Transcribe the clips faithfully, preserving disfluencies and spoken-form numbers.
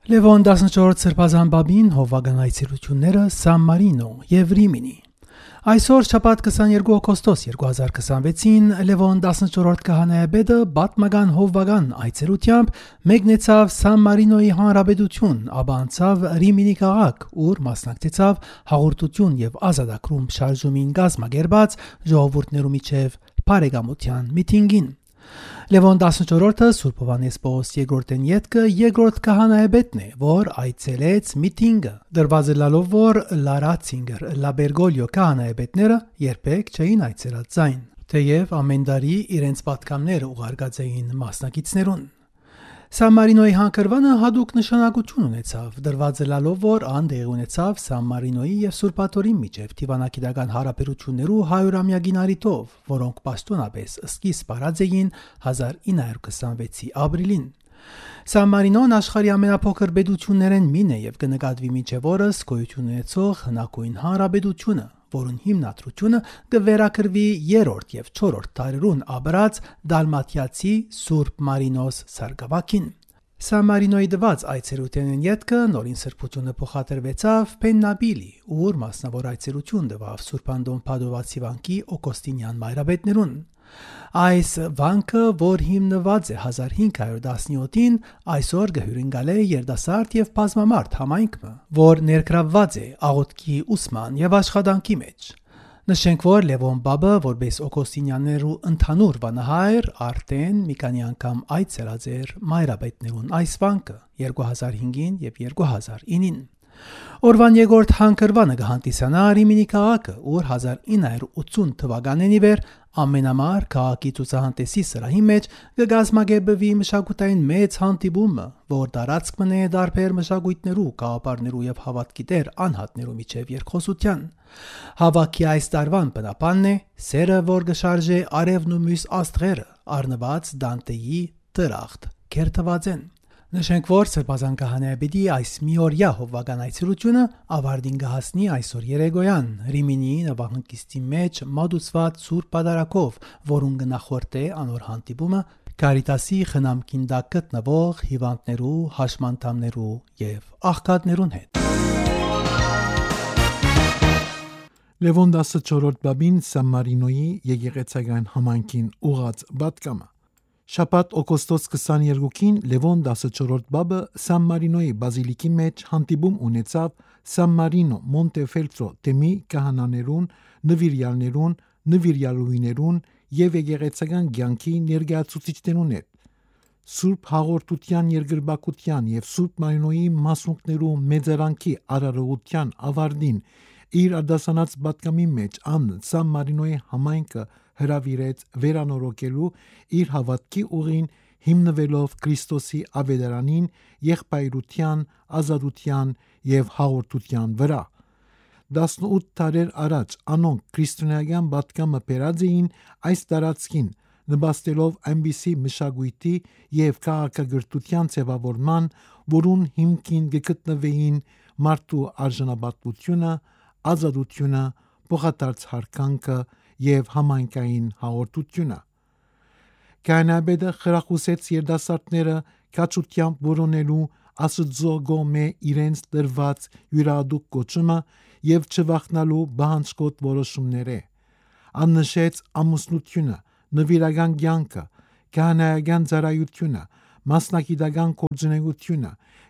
Լևոն տասնչորրորդ սրբազան բաբին հովվական այցելությունները Սան Մարինո և Ռիմինի։ Այսօր շաբաթ քսաներկու օգոստոս երկու հազար քսանվեցին Լևոն տասնչորրորդ քահանայապետը պատմական հովվական այցելությամբ մեկնեցավ Սան Մարինոյի հանրապետություն, ապա անցավ Ռիմինի քաղաք, ուր մասնակցեցավ հաղորդություն և ազատագրում շարժումին կազմակերպած ժողովուրդներու միջև բարեկամության միտինգին։ Լևոն տասնչորրորդը Սուրբ Հովհաննես Պողոս երկրորդն ետքը երկրորդ քահանայապետն է, որ այցելեց միտինգը, դրվազելալով, որ Լա Ռատցինգեր, Լա Բերգոլիո քահանայապետները երբեք չէին այցելած ձայն, թեև ամեն տարի իրենց պատգամները ուղարկած էին մասնակիցներուն։ Սան Մարինոյի հանքրվանը հատուկ նշանակություն ունեցավ, դրվազելալով, որ ան տեղի ունեցավ Սան Մարինոյի և Սուրբ Աթոռի միջև դիվանագիտական հարաբերություններու հարյուրամյակին առիթով, որոնք պաշտոնապես սկիզբ առած էին հազար ինը հարյուր քսանվեցի ապրիլին։ Սան Մարինոն աշխարհի ամենափոքր պետություններն մին է և կնկատվի մինչև օրս գոյություն ունեցող հնագույն հանրապետությունը, որուն հիմնադրությունը կվերագրվի երրորդ և չորրորդ դարերուն ապրած դալմաթիացի Սուրբ Մարինոս սարգսակին։ Սան Մարինոյի դված այցելութենն ետքը նորին սրբությունը փոխադրվեցավ Փեննաբիլի, ուր մասնավոր այցելություն տվավ Սուրբ Անդոն Փադովացի վանքի Օգոստինյան մայրապետներուն։ Այս վանքը, որ հիմնված է հազար հինգ հարյուր տասնյոթին, այսօր կհյուրընկալ է երիտասարդ և բազմամարդ համայնքը, որ ներգրավված է աղոթքի ուսման և աշխատանքի մեջ։ Նշենք, որ Լևոն Բաբը, որպես Օգոստինյաններու ընդհանուր վանահայր, արդեն մի քանի անգամ այցելած էր մայրապետներուն այս վանքը երկու հազար հինգին և երկու հազար ինին։ Օրվան երկրորդ հանքրվանը կհանդիսանա Ռիմինի քաղաքը, ուր հազար ինը հարյուր ութսուն թվականին ի վեր ամենամար քաղաքի ցուցահանդեսի սրահի մեջ կգազմագերբվի մշակութային մեծ հանդիպումը, որ տարածք մնե տարբեր մշակույթներու, գաղափարներու և հավատքի տեր անհատներու միջև երկխոսության։ Հավաքի այս տարվան բնապանն է սերը, որ կշարժե արևն ու մյուս աստղերը, առնված Դանտեի դրախտ կերտված են։ Նշենք, որ սրբազան քահանայապետի այս միօրյա հովվական այցելությունը ավարտին կհասնի այսօր երեկոյան Ռիմինի նավահանգիստի մեջ մատուցված Սուրբ Պատարագով, որուն կնախորդե անոր հանդիպումը Կարիտասի խնամքին տակ գտնվող հիվանդներու, հաշմանդամներու և աղքատներուն հետ։ Լևոն տասնչորրորդ բաբին Սան Մարինոյի եկեղեցական համայնքին ուղղած պատգամը։ Շաբաթ օգոստոս քսաներկուին Լևոն տասնչորրորդ բաբը Սան Մարինոյի բազիլիկի մեջ հանդիպում ունեցավ Սան Մարինո Մոնտեֆելտրո թեմի քահանաներուն, նվիրյալներուն, նվիրյալուհիներուն և եկեղեցական կյանքի ներկայացուցիչներուն հետ։ Սուրբ հաղորդության երկրպագության և Սուրբ Մարինոյի մասնուկներու մեծարանքի արարողության ավարտին իր արտասանած պատգամի մեջ ան Սան Մարինոյի համայնքը հրավիրեց վերանորոգելու իր հավատքի ուղին հիմնվելով Քրիստոսի ավետարանին, եղբայրության, ազատության և հաղորդության վրա։ տասնութ տարի առաջ անոնք քրիստոնեական պատգամը բերած էին այս տարածքին, նպաստելով այնպիսի մշակույթի և քաղաքակրթության ձևավորման, որուն հիմքին կգտնվեին մարդու արժանապատվությունը, ազատությունը, փոխադարձ հարկանքը և համայնքային հաղորդությունը։ Քահանայապետը խրախուսեց երիտասարդները քաջությամբ որոնելու Աստծո կողմէ իրենց տրված յուրահատուկ կոչումը և չվախենալու պահանջկոտ որոշումները։ Ան նշեց ամուսնությունը, նվիրական կյանքը, քահանայական ծառայությունը, մասնագիտական գործունեությունը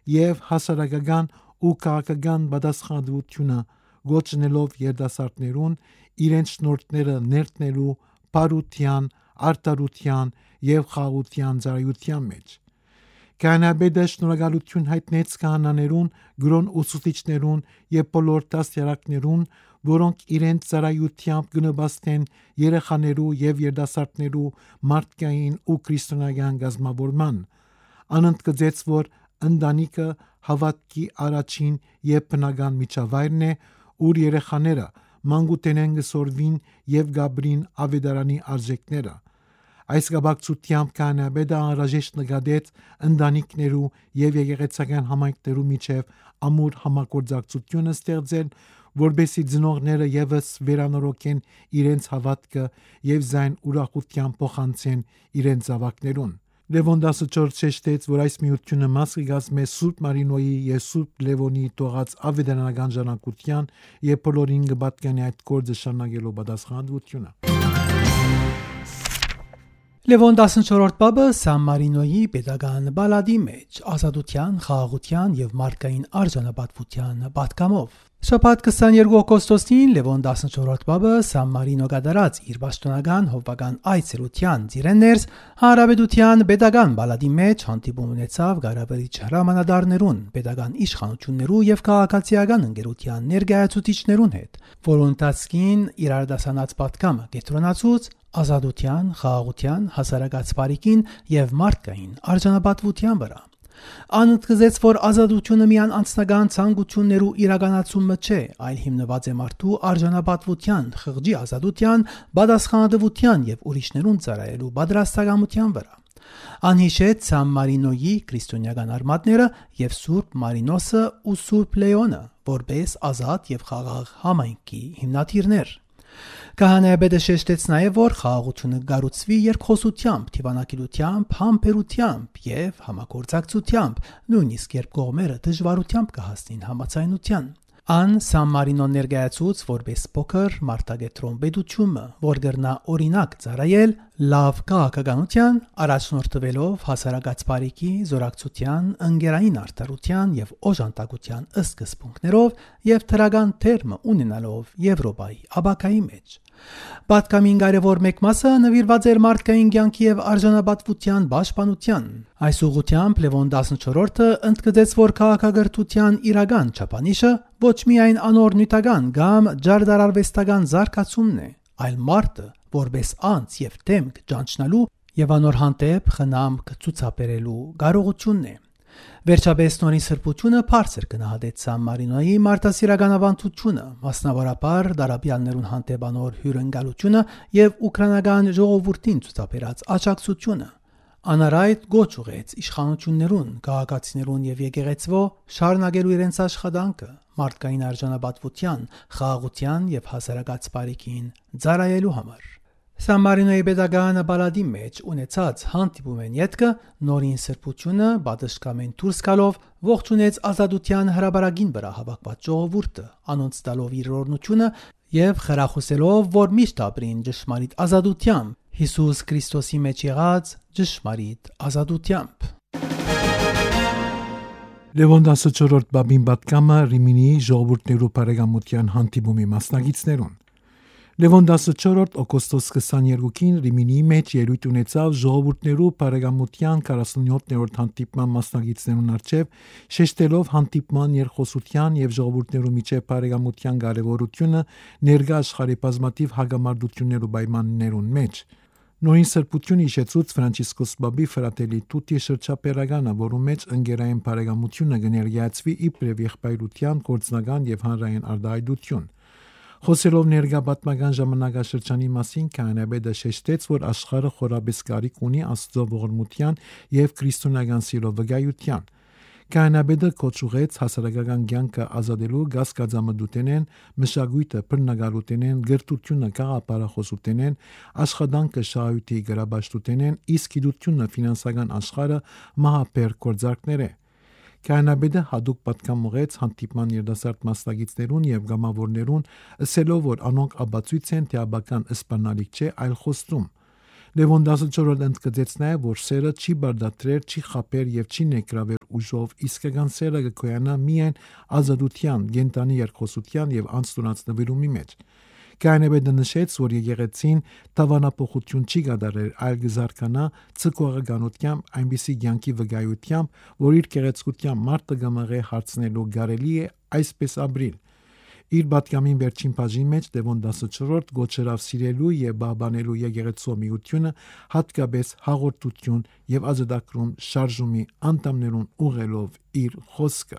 և հասարակական ու քաղաքական պատասխանատվությունը, գոչնելով երիտասարդներուն իրենց շնորհքները ներդնելու բարության, արդարության և խաղաղության ծառայության մեջ։ Քահանայապետը շնորհակալություն հայտնեց քահանաներուն, կրոն ուսուցիչներուն և բոլոր դաստիարակներուն, որոնք իրենց ծառայությամբ կնպաստեն երեխաներու և երիտասարդներու մարդկային ու քրիստոնեական կազմավորման։ Ան ընդգծեց, որ ընտանիքը հավատքի առաջին և բնական միջավայրն է, ուր երեխաները մանկութենեն կսորվին և կապրին ավետարանի արժեքները։ Այս կապակցությամբ քահանայապետը անհրաժեշտ նկատեց ընտանիքներու և եկեղեցական համայնքներու միջև ամուր համագործակցությունը ստեղծել, որպեսզի ծնողները ևս վերանորոգեն իրենց հավատքը և զայն ուրախությամբ փոխանցեն իրենց զավակներուն։ Լևոն տասնչորսը շեշտեց, որ այս միությունը մաս կգազմի Սուրբ Մարինոյի եւ Սուրբ Լևոնի տողած ավետարանական ժառանգության եւ բոլորին կպատկանի այդ գործը շարունակելու պատասխանատվությունը։ Լևոն տասնչորրորդ պապը Սան Մարինոյի պետական բալադի մեջ ազատության, խաղաղության եւ մարդկային արժանապատվության պատգամով շաբաթ քսաներկու օգոստոսին Լևոն տասնչորրորդ պապը Սան Մարինո կատարած իր պաշտոնական հովվական այցելության ծիրեններս հանրապետության պետական բալադի մեջ հանդիպում ունեցավ Ղարաբաղի հրամանատարներուն, պետական իշխանություններու եւ քաղաքացիական ընկերության ներկայացուցիչներուն հետ, որոնց տասկին իրարդասանած պատգամը կենտրոնացուց ազատության, խաղաղության, հասարակած բարիկին եւ մարդկային արժանապատվության վրա։ Անընդգծեց, որ ազատությունը միան անձնական ցանկություններու իրականացումը չէ, այլ հիմնված է մարդու արժանապատվության, խղճի ազատության, պատասխանատվության եւ ուրիշներուն ծառայելու պատրաստակամության վրա։ Անհիշեց Սան Մարինոյի քրիստոնեական արմատները եւ Սուրբ Մարինոսը ու Սուրբ Լեոնը, որպես ազատ եւ խաղաղ համայնքի հիմնադիրներ։ Քահանայապետը շեշտեց նաև, որ խաղաղությունը կառուցվի երկխոսությամբ, թիվանակելությամբ, համբերությամբ եւ համագործակցությամբ, նույնիսկ երբ կողմերը դժվարությամբ կհասնին համաձայնության։ Ան Սան Մարինոն ներկայացուց որպես փոքր մարտագետրոն պետությունը, որ կրնա օրինակ ծառայել լավ քաղաքականության, առաջնորդվելով հասարակած բարիկի, զորակցության, ընկերային արդարության եւ օժանդակության սկզբունքներով եւ թրական թերմը ունենալով Եվրոպայի աբակայի մեջ։ Պատգամին կարևոր մեկ մասը նվիրված էր մարդկային կյանքի եւ արժանապատվության պաշտպանության։ Այս ուղղությամբ Լևոն տասնչորրորդը ընդգծեց, որ քաղաքակրթության իրական չափանիշը ոչ միայն անոր նյութական կամ ջարդարարվեստական զարգացումն է, այլ մարդը որպես անձ եւ դեմք ճանչնալու եւ անոր հանդեպ խնամք ցուցաբերելու կարողությունն է։ Վերջապես նորին սրբությունը բարձր գնահատեց Սան Մարինոյի մարդասիրական ավանդությունը, մասնավորապես դարաբյալներուն հանդեպ անոր հյուրընկալությունը եւ ուկրաինական ժողովրդին ցուցաբերած աջակցությունը։ Անարայտ գոչ ուղեց իշխանություններուն, քաղաքացիներուն եւ եկեղեցվո շարունակելու իրենց աշխատանքը մարդկային արժանապատվության, խաղաղության եւ հասարակած բարիկին ծառայելու համար։ Սան Մարինոյի պետական բալադի մեջ ունեցած հանդիպումեն ետքը նորին սրբությունը բադշկամեն դուրս գալով ողջունեց ազատության հրաբարագին վրա հավաքված ժողովուրդը, անոնց տալով իր օրհնությունը եւ խրախուսելով, որ միշտ ապրին ճշմարիտ ազատությամբ, Հիսուս Քրիստոսի մեջ եղած ճշմարիտ ազատությամբ։ Լևոն տասնչորրորդ պապին պատգամը Ռիմինի ժողովուրդներու բարեկամության հանդիպումի մասնակիցներուն։ Լևոն տասնչորրորդ օգոստոս քսաներկուին Ռիմինի մեջ ելույթ ունեցավ ժողովուրդներու բարեկամության քառասունյոթերորդ հանդիպման մասնակիցներուն առջև, շեշտելով հանդիպման երկխոսության եւ ժողովուրդներու միջև բարեկամության կարեւորությունը ներկա աշխարհի բազմաթիվ հագամարտություններու պայմաններուն մեջ։ Նորին սրբությունը իշեցուց Ֆրանցիսկոս Պապի Ֆրատելի Տուտի շրջապերականը, որում մեջ ընկերային բարեկամությունը կներկայացվի իբրև եղբայրության, գործնական եւ հանրային արտահայտություն։ Խոսելով ներկա պատմական ժամանակաշրջանի մասին, քահանայապետը շեշտեց, որ աշխարհը խորապես կարիք ունի Աստծո ողորմության եւ քրիստոնեական սիրո վկայության։ Քահանայապետը կոչուեց հասարակական կյանքը ազատելու գասկածամտութենեն, մշակույթը բռնագարութենեն, գրթությունը գաղափարախոսութենեն, աշխատանքը շահույթի գրաբաշխութենեն, իսկ գիտությունը ֆինանսական աշխարհը մահապեր գործարքներ է։ Քահանայապետը հadoop պատգամ ուղեց հանդիպման երիտասարդ մասնակիցներուն եւ գամավորներուն, ասելով, որ անոնք աբացույց են, թե աբական սպանալիք չէ, այլ խոստում։ Լևոն տասնչորրորդը ընդգծեց նաեւ, որ սերը չի բարդատրեր, չի խապեր եւ չի ներգրավել ուժով, իսկական սերը կգոյանա միայն ազատության, գենտանի երկխոսության եւ անստորացնվելումի մեջ։ Քահանայապետը նշեց, որ եկեղեցին տավանափոխություն չի կատարել, այլ կզարգանա ցկողականությամբ, այնպիսի կյանքի վկայությամբ, որ իր գեղեցկությամբ մարդը կմղե հարցնելու կարելի է այսպես ապրիլ։ Իր պատգամին վերջին բաժին մեջ Լևոն տասնչորրորդ գոչերավ սիրելու եւ բաբանելու եկեղեցու միությունը, հատկապես հաղորդություն եւ ազատագրում շարժումի անդամներուն ուղղելով իր խոսքը։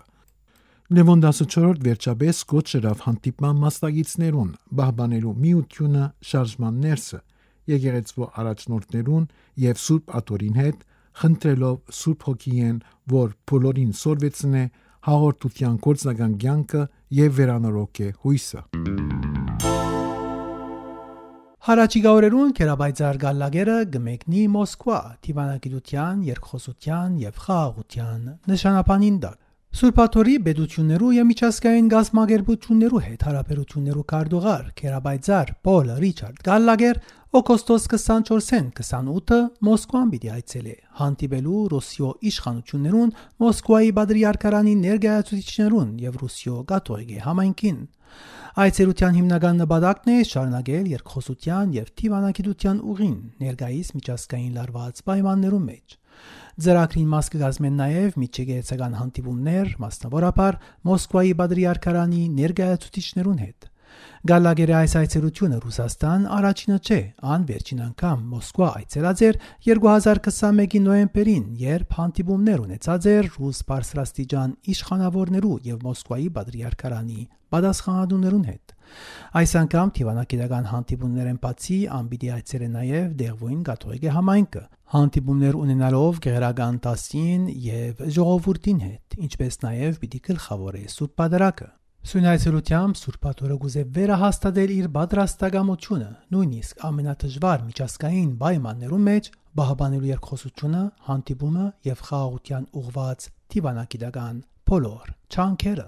Լևոն տասնչորրորդ վերջապես գոչերավ հանդիպման մասնակիցներուն բահբանելու միությունը շարժման ներսը, եկեղեցու առաջնորդներուն եւ Սուրբ Աթորին հետ, խնդրելով Սուրբ Հոգիեն, որ բոլորին սորվեցնե հաղորդության գործնական կյանքը եւ վերանորոգե հույսը։ Հարաճիգա օրերուն Կերաբայձար գալլագերը գմեկնի Մոսկվա, Տիվանագիտության, երկխոսության եւ խաղաղության նշանապանին դար։ Սուրբաթորի բեդություններու եւ միջազգային գազམ་ագերբություններու հետ հարաբերություններու կարդուղար Կերաբայձար Պոլ Ռիչարդ Գալլագեր օգոստոս քսանչորսին քսանութը Մոսկվան պիտի այցելե հանդիպելու Ռուսիո իշխանություններուն Մոսկվայի բադրիարքարանի ներկայացուցիչներուն եւ Ռուսիո կաթողիկե համայնքին։ Այցելության հիմնական նպատակն է շարունակել երկխոսության եւ դիվանագիտության ուղին ներկայիս միջազգային լարված պայմաններու մեջ։ Ծրագրին մաս կգազմեն նաեւ միջեգեյցական հանդիպումներ, մասնավորապես Մոսկվայի բադրիարքարանի ներկայացուցիչներուն հետ։ Գալլագերի այս այցելությունը Ռուսաստան առաջինը չէ, ան վերջին անգամ Մոսկվա այցելած էր երկու հազար քսանմեկի նոյեմբերին, երբ հանդիպումներ ունեցած էր ռուս բարձրաստիճան իշխանավորներու եւ Մոսկվայի բադրիարքարանի պատասխանատուներուն հետ։ Այս անգամ դիվանագիտական հանդիպումներեն բացի ան պիտի այցելե նաեւ Դեղվույն կաթողիկե համայնքը, հանդիպումներ ունենալով գեղարական դասին եւ ժողովրդին հետ, ինչպես նաեւ պիտի գլխավորե Սուրբ Պատարագը։ Սույնայցելությամբ Սուրբ Պատարագը գուզե վերահաստատել իր պատրաստակամությունը, նույնիսկ ամենադժվար միջազգային պայմաններում մեջ բահբանելու երկխոսությունը, հանդիպումը եւ խաղաղության ուղղված դիվանագիտական բոլոր չանքերը։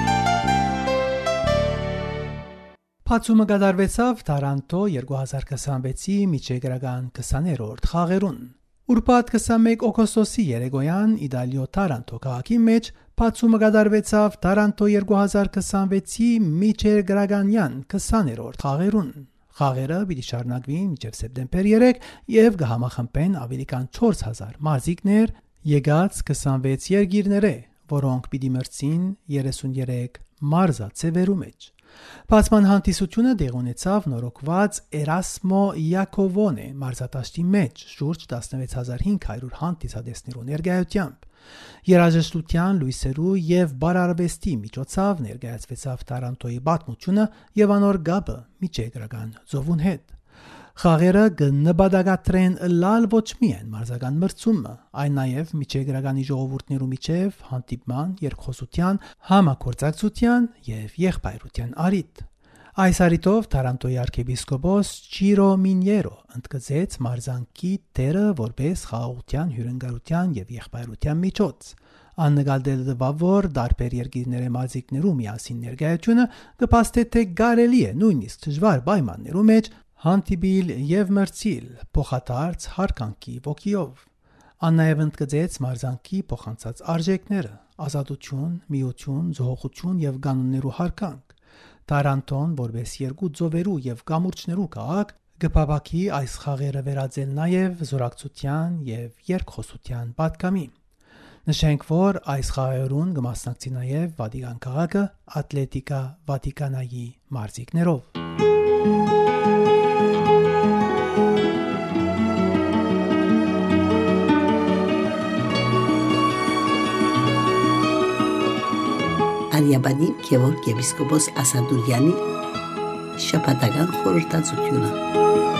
Փացումը կատարվեցավ Տարանտո երկու հազար քսանվեցի միջեգրական քսաներորդ խաղերուն։ Ուրբաթ քսանմեկ օգոստոսի երեկոյան Իտալիո Տարանտո քաղաքի մեջ փացումը կատարվեցավ Տարանտո երկու հազար քսանվեցի միջեգրականյան քսաներորդ խաղերուն։ Խաղերը պիտի շարունակվին մինչև սեպտեմբեր երեք եւ կհամախմբեն ավելի քան չորս հազար մարզիկներ եկած քսանվեց երկիրները, որոնք պիտի մրցին երեսունյերեք մարզաձևերու մեջ։ Բացման հանդիսությունը դեղ ունեցավ նորոգված Էրասմո Յակովոնե մարզատաշտի մեջ շուրջ տասնվեց հազար հինգ հարյուր հանդիսատեսներու ներկայությամբ։ Երաժշտության, լույսերու եւ բարարվեստի միջոցով ներկայացվեցավ Տարանտոյի պատմությունը եւ անոր գաբը միջեգրական ծովուն հետ։ Խաղերը կնպատակադրեն լալ ոչ միայն մարզական մրցումը, այլ նաև միջեգրականի ժողովուրդներու միջև հանդիպման, երկխոսության, համագործակցության եւ եղբայրության առիթ։ Այս առիթով Տարանտոյի arczepiskopos Ciro Miniero ընդգծեց մարզանքի դերը որպես խաղաղության, հյուրընկալության եւ եղբայրության միջոց։ Աննկատել դվավ որ դարբեր երկիրների մարզիկներու միասին ներկայությունը կփաստե թե կարելի է նույնիսկ դժվար պայմաններու մեջ հանդիպիլ եւ մրցիլ փոխադարձ հարկանքի ոգիով։ Ան նաև ընդգծեց մարզանքի փոխանցած արժեքները՝ ազատություն, միություն, զոհողություն եւ կանոններու հարկանք։ Տարանտոն որպես երկու ծովերու եւ կամուրջներու քաղաք կփապակի այս խաղերը վերածել նաեւ զորակցության եւ երկխոսության պատգամի։ Նշենք, որ այս խաղերուն կմասնակցի նաեւ Վատիկան քաղաքը Ատլետիկա Վատիկանայի մարզիկներով։ Արիաբանի Գևորգ եպիսկոպոս Ասադուրյանի շաբաթական խորհրդածությունը։